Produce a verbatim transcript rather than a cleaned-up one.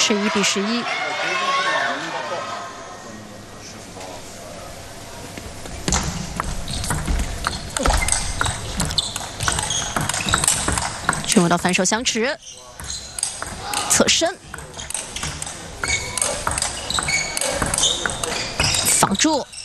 十一比十一。进入到反手相持，侧身，防住。